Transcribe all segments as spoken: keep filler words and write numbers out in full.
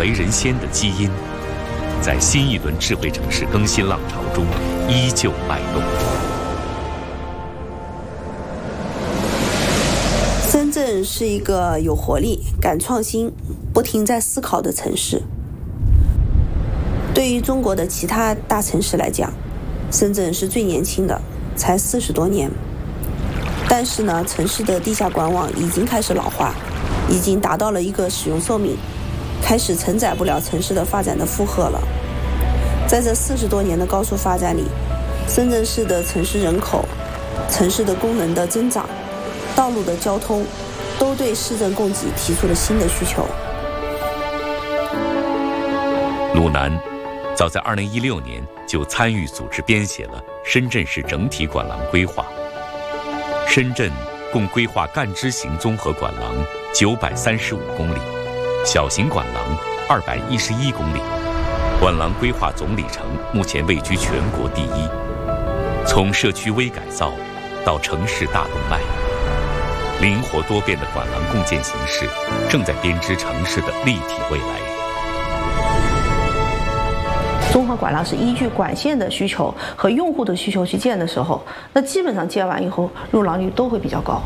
为人先的基因，在新一轮智慧城市更新浪潮中依旧脉动。 深圳是一个有活力、敢创新、不停在思考的城市。对于中国的其他大城市来讲，深圳是最年轻的，才四十多年。但是呢，城市的地下管网已经开始老化，已经达到了一个使用寿命，开始承载不了城市的发展的负荷了。在这四十多年的高速发展里，深圳市的城市人口、城市的功能的增长、道路的交通，都对市政供给提出了新的需求。 鲁南早在二零一六年就参与组织编写了深圳市整体管廊规划。深圳共规划干支型综合管廊九百三十五公里，小型管廊二百一十一公里，管廊规划总里程目前位居全国第一。从社区微改造到城市大动脉，灵活多变的管廊共建形式正在编织城市的立体未来。 综合管廊是依据管线的需求和用户的需求去建的时候，那基本上建完以后入廊率都会比较高。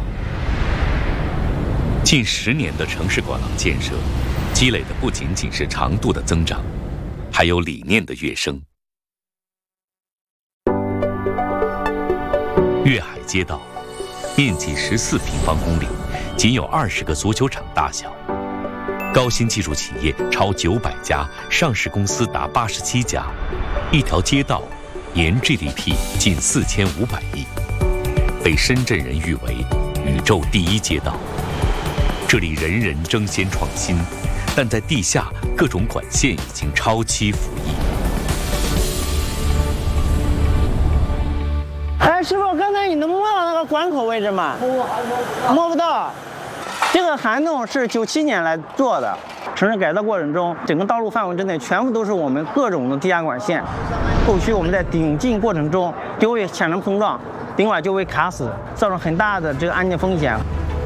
近十年的城市管廊建设，积累的不仅仅是长度的增长，还有理念的跃升。粤海街道面积十四平方公里，仅有二十个足球场大小。高新技术企业超九百家，上市公司达八十七家，一条街道年 G D P 近四千五百亿，被深圳人誉为宇宙第一街道。这里人人争先创新，但在地下各种管线已经超期服役。 哎，师傅，刚才你能摸到那个管口位置吗？摸不到。这个涵洞是九七年来做的，城市改造过程中，整个道路范围之内全部都是我们各种的地下管线。后续我们在顶进过程中就会产生碰撞，顶管就会卡死，造成很大的这个安全风险。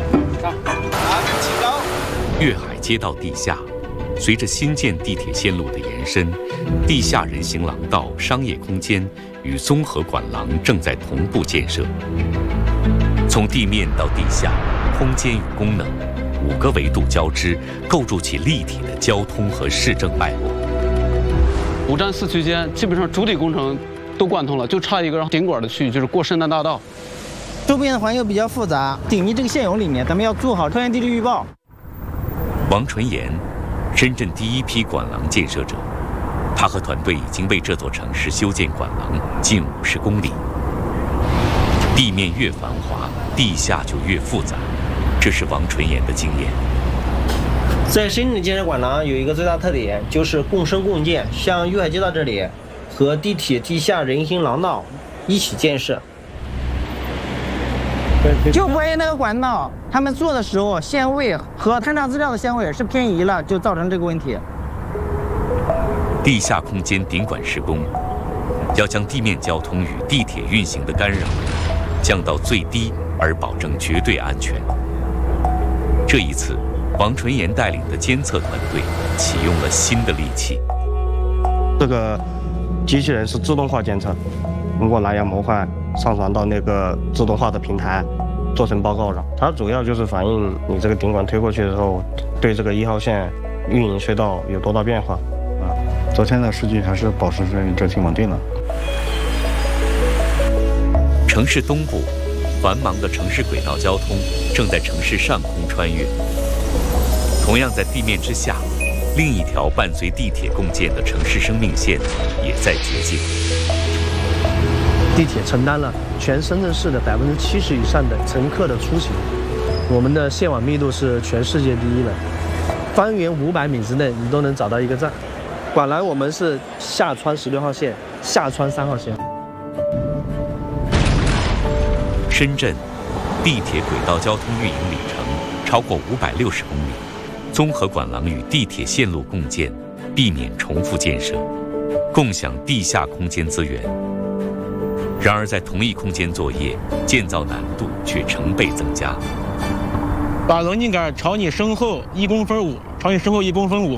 粤海街道地下，随着新建地铁线路的延伸，地下人行廊道、商业空间与综合管廊正在同步建设。从地面到地下，空间与功能五个维度交织，构筑起立体的交通和市政脉络。 五站四区间基本上主体工程都贯通了，就差一个顶管的区域，就是过圣诞大道。 周边的环境比较复杂，顶进这个现有里面，咱们要做好超前地理预报。 王纯言，深圳第一批管廊建设者，他和团队已经为这座城市修建管廊近五十公里。地面越繁华，地下就越复杂，这是王纯言的经验。 在深圳建设管廊有一个最大特点，就是共生共建。像粤海街道这里，和地铁地下人行廊道一起建设。 就关于那个管道，他们做的时候线位和参照资料的线位是偏移了，就造成这个问题。 地下空间顶管施工，要将地面交通与地铁运行的干扰降到最低，而保证绝对安全。这一次，王纯言带领的监测团队启用了新的利器。 这个机器人是自动化监测，通过蓝牙模块上传到那个自动化的平台，做成报告上。它主要就是反映你这个顶管推过去的时候，对这个一号线运营隧道有多大变化。啊， 昨天的数据还是保持整体稳定的。 城市东部，繁忙的城市轨道交通正在城市上空穿越。同样在地面之下，另一条伴随地铁共建的城市生命线也在掘进。 地铁承担了全深圳市的百分之七十以上的乘客的出行，我们的线网密度是全世界第一的，方圆五百米之内你都能找到一个站。管廊我们是下穿十六号线，下穿三号线。 深圳地铁轨道交通运营里程超过五百六十公里，综合管廊与地铁线路共建，避免重复建设，共享地下空间资源。然而，在同一空间作业，建造难度却成倍增加。 把棱镜杆朝你身后一公分五，朝你身后一公分五，